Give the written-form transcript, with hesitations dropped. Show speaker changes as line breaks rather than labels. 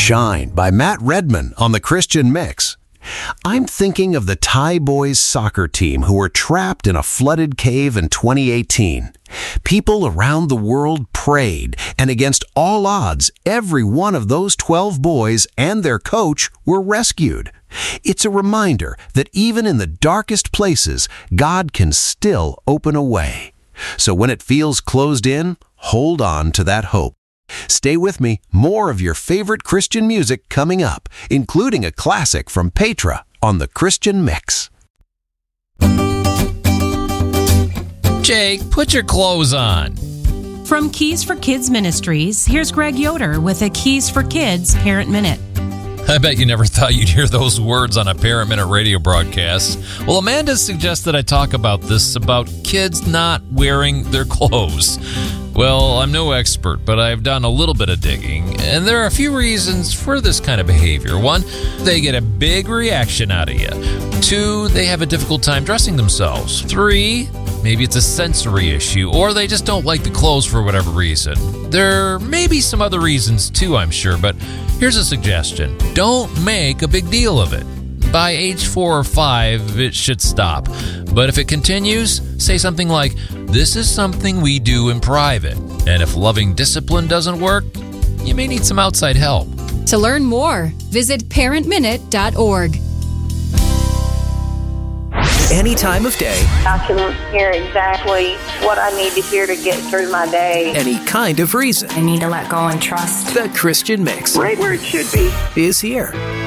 Shine by Matt Redman on the Christian Mix. I'm thinking of the Thai boys soccer team who were trapped in a flooded cave in 2018. People around the world prayed, and against all odds, every one of those 12 boys and their coach were rescued. It's a reminder that even in the darkest places, God can still open a way. So when it feels closed in, hold on to that hope. Stay with me. More of your favorite Christian music coming up, including a classic from Petra on the Christian Mix.
Jake, put your clothes on.
From Keys for Kids Ministries, here's Greg Yoder with a Keys for Kids Parent Minute.
I bet you never thought you'd hear those words on a Parent Minute radio broadcast. Well, Amanda suggested I talk about kids not wearing their clothes. Well, I'm no expert, but I've done a little bit of digging, and there are a few reasons for this kind of behavior. 1, they get a big reaction out of you. 2, they have a difficult time dressing themselves. 3, maybe it's a sensory issue, or they just don't like the clothes for whatever reason. There may be some other reasons too, I'm sure, but here's a suggestion. Don't make a big deal of it. By age 4 or 5, it should stop. But if it continues, say something like, "This is something we do in private." And if loving discipline doesn't work, you may need some outside help.
To learn more, visit parentminute.org.
Any time of day.
I can hear exactly what I need to hear to get through my day.
Any kind of reason.
I need to let go and trust.
The Christian Mix.
Right where it should be.
Is here.